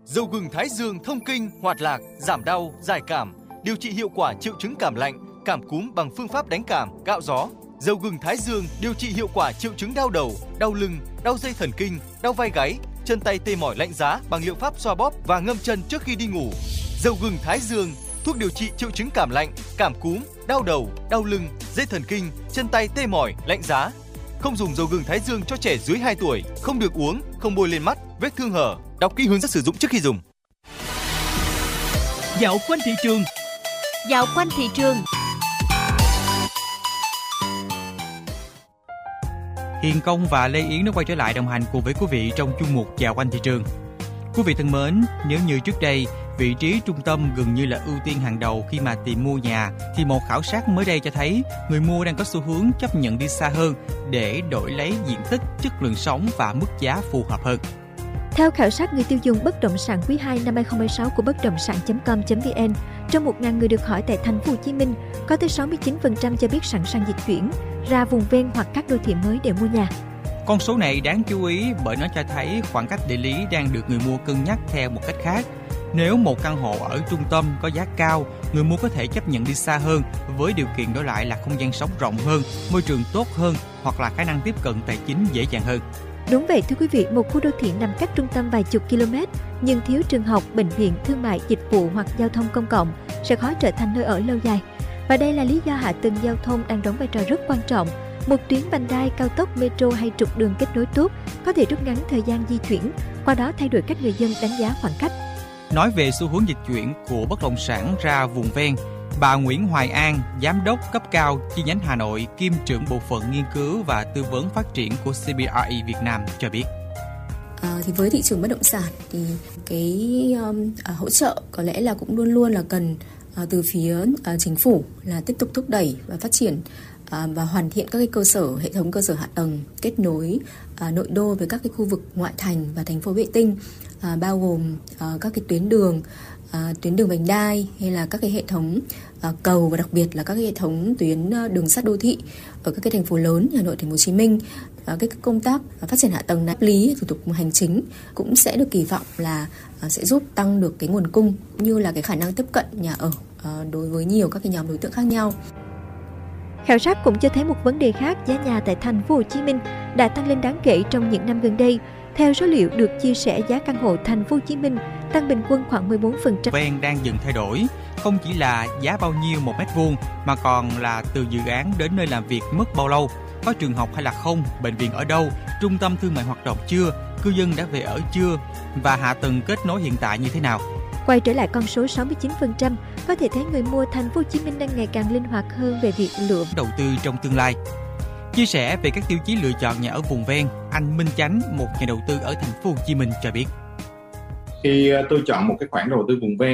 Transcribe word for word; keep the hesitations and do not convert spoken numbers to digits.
Dầu gừng Thái Dương thông kinh, hoạt lạc, giảm đau, giải cảm, điều trị hiệu quả triệu chứng cảm lạnh, cảm cúm bằng phương pháp đánh cảm, gạo gió. Dầu gừng Thái Dương điều trị hiệu quả triệu chứng đau đầu, đau lưng, đau dây thần kinh, đau vai gáy, chân tay tê mỏi lạnh giá bằng liệu pháp xoa bóp và ngâm chân trước khi đi ngủ. Dầu gừng Thái Dương, thuốc điều trị triệu chứng cảm lạnh, cảm cúm, đau đầu, đau lưng, dây thần kinh, chân tay tê mỏi, lạnh giá. Không dùng dầu gừng Thái Dương cho trẻ dưới hai tuổi, không được uống, không bôi lên mắt, vết thương hở. Đọc kỹ hướng dẫn sử dụng trước khi dùng. Dạo quanh thị trường. Dạo quanh thị trường. Hiền Công và Lê Yến đã quay trở lại đồng hành cùng với quý vị trong chuyên mục Dạo quanh thị trường. Quý vị thân mến, nếu như trước đây vị trí trung tâm gần như là ưu tiên hàng đầu khi mà tìm mua nhà, thì một khảo sát mới đây cho thấy người mua đang có xu hướng chấp nhận đi xa hơn để đổi lấy diện tích, chất lượng sống và mức giá phù hợp hơn. Theo khảo sát người tiêu dùng bất động sản quý hai năm hai không hai sáu của bất động sản chấm com chấm vn, trong một nghìn người được hỏi tại thành phố Hồ Chí Minh, có tới sáu mươi chín phần trăm cho biết sẵn sàng dịch chuyển ra vùng ven hoặc các đô thị mới để mua nhà. Con số này đáng chú ý bởi nó cho thấy khoảng cách địa lý đang được người mua cân nhắc theo một cách khác. Nếu một căn hộ ở trung tâm có giá cao, người mua có thể chấp nhận đi xa hơn với điều kiện đổi lại là không gian sống rộng hơn, môi trường tốt hơn hoặc là khả năng tiếp cận tài chính dễ dàng hơn. Đúng vậy thưa quý vị, một khu đô thị nằm cách trung tâm vài chục km nhưng thiếu trường học, bệnh viện, thương mại, dịch vụ hoặc giao thông công cộng sẽ khó trở thành nơi ở lâu dài. Và đây là lý do hạ tầng giao thông đang đóng vai trò rất quan trọng. Một tuyến vành đai, cao tốc, metro hay trục đường kết nối tốt có thể rút ngắn thời gian di chuyển, qua đó thay đổi cách người dân đánh giá khoảng cách. Nói về xu hướng dịch chuyển của bất động sản ra vùng ven, bà Nguyễn Hoài An, giám đốc cấp cao chi nhánh Hà Nội kiêm trưởng bộ phận nghiên cứu và tư vấn phát triển của xê bê rờ e Việt Nam cho biết. À, thì với thị trường bất động sản thì cái um, à, hỗ trợ có lẽ là cũng luôn luôn là cần à, từ phía à, chính phủ là tiếp tục thúc đẩy và phát triển à, và hoàn thiện các cái cơ sở hệ thống cơ sở hạ tầng kết nối à, nội đô với các cái khu vực ngoại thành và thành phố vệ tinh, à, bao gồm à, các cái tuyến đường à, tuyến đường vành đai hay là các cái hệ thống à, cầu và đặc biệt là các cái hệ thống tuyến đường sắt đô thị ở các cái thành phố lớn như Hà Nội, Thành phố Hồ Chí Minh. À, cái công tác phát triển hạ tầng pháp lý, thủ tục hành chính cũng sẽ được kỳ vọng là à, sẽ giúp tăng được cái nguồn cung như là cái khả năng tiếp cận nhà ở à, đối với nhiều các cái nhóm đối tượng khác nhau. Khảo sát cũng cho thấy một vấn đề khác, giá nhà tại thành phố Hồ Chí Minh đã tăng lên đáng kể trong những năm gần đây. Theo số liệu được chia sẻ, giá căn hộ thành phố Hồ Chí Minh tăng bình quân khoảng mười bốn phần trăm. Ven đang dần thay đổi, không chỉ là giá bao nhiêu một mét vuông mà còn là từ dự án đến nơi làm việc mất bao lâu, có trường học hay là không, bệnh viện ở đâu, trung tâm thương mại hoạt động chưa, cư dân đã về ở chưa và hạ tầng kết nối hiện tại như thế nào. Quay trở lại con số sáu mươi chín phần trăm, có thể thấy người mua thành phố Hồ Chí Minh đang ngày càng linh hoạt hơn về việc lựa đầu tư trong tương lai. Chia sẻ về các tiêu chí lựa chọn nhà ở vùng ven, anh Minh Chánh, một nhà đầu tư ở thành phố Hồ Chí Minh cho biết. Khi tôi chọn một cái khoản đầu tư vùng ven